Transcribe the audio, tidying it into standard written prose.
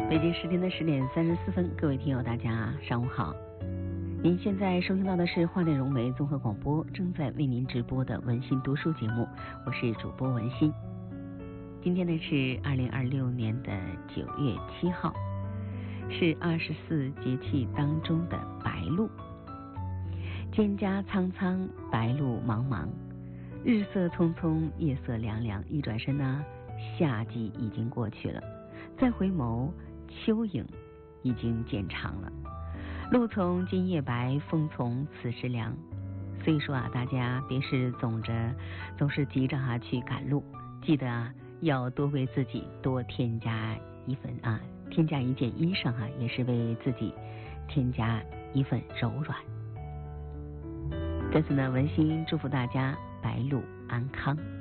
北京时间的10:34，各位听友大家上午好。您现在收听到的是华内融媒综合广播正在为您直播的文心读书节目，我是主播文心。今天呢是2026年的9月7号，是24节气当中的白露。蒹葭苍苍，白露茫茫，日色匆匆，夜色凉凉，一转身呢，夏季已经过去了，再回眸，秋影已经渐长了。露从今夜白，风从此时凉。所以说啊，大家别是总是急着去赶路，记得要多为自己多添加一件衣裳也是为自己添加一份柔软。在此呢，文心祝福大家白露安康。